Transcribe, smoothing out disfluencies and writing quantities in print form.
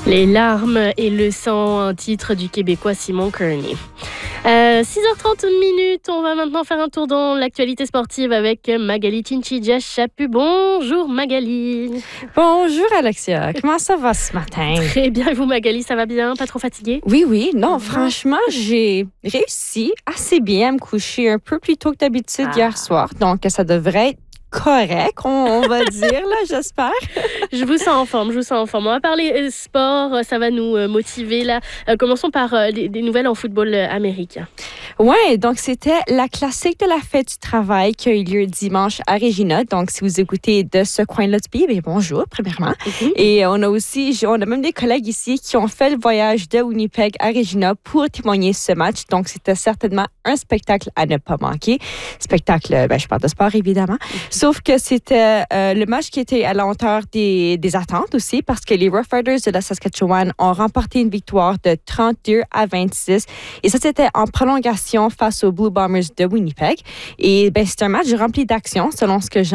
Les larmes et le sang, un titre du Québécois Simon Kearney. 6h30 minutes, on va maintenant faire un tour dans l'actualité sportive avec Magali Chinchidja-Chaput. Bonjour Magali. Bonjour Alexia, comment ça va ce matin? Très bien, et vous Magali, ça va bien? Pas trop fatiguée? Oui, non, franchement, j'ai réussi assez bien à me coucher un peu plus tôt que d'habitude hier soir, donc ça devrait être correct, on va dire, là, j'espère. Je vous sens en forme. On va parler sport, ça va nous motiver là. Commençons par des nouvelles en football américain. Ouais, donc c'était la classique de la fête du travail qui a eu lieu dimanche à Regina. Donc, si vous écoutez de ce coin-là du pays, bien bonjour, premièrement. Et on a même des collègues ici qui ont fait le voyage de Winnipeg à Regina pour témoigner ce match. Donc, c'était certainement un spectacle à ne pas manquer. Spectacle, je parle de sport, évidemment. Sauf que c'était le match qui était à la hauteur des attentes aussi, parce que les Rough Riders de la Saskatchewan ont remporté une victoire de 32-26. Et ça, c'était en prolongation face aux Blue Bombers de Winnipeg. Et c'était un match rempli d'action, selon ce que j'ai